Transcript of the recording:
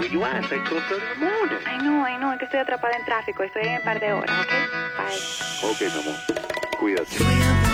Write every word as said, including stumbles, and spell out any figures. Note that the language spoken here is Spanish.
where you at? It's like two thirty in the morning. Ay, no, ay, no, es que estoy atrapada en tráfico. Estoy en un par de horas, ¿ok? Bye. Ok, mi amor. Cuídate.